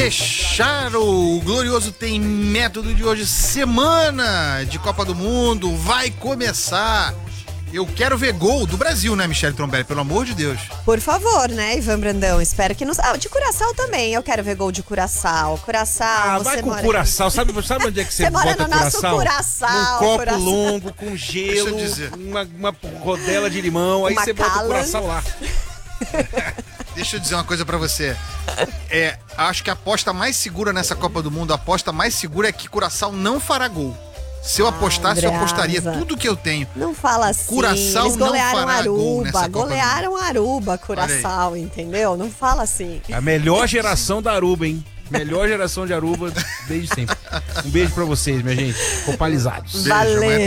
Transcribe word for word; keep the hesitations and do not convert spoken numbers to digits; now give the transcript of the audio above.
fechar o glorioso Tem Método de hoje, semana de Copa do Mundo, vai começar. Eu quero ver gol do Brasil, né, Michele Trombelli? Pelo amor de Deus. Por favor, né, Ivan Brandão? Espero que não... Ah, de Curaçao também. Eu quero ver gol de Curaçao. Curaçao, Ah, você vai com mora... Curaçao. Sabe, sabe onde é que você, Você mora bota no nosso Curaçao? Curaçao. Num copo Curaçao. longo, com gelo, Deixa eu dizer. uma, uma rodela de limão. Aí Uma você bota o Callan. Curaçao lá. Deixa eu dizer uma coisa pra você. É, acho que a aposta mais segura nessa Copa do Mundo, a aposta mais segura é que Curaçao não fará gol. Se eu Ah, apostasse, eu Andreasa. apostaria tudo que eu tenho. Não fala assim. Curaçao Eles não golearam fará gol Aruba. nessa Copa do Golearam Aruba, Curaçao, entendeu? Não fala assim. A melhor geração da Aruba, hein? Melhor geração de Aruba desde sempre. Um beijo pra vocês, minha gente. Copalizados. Beijo, Valeu. amanhã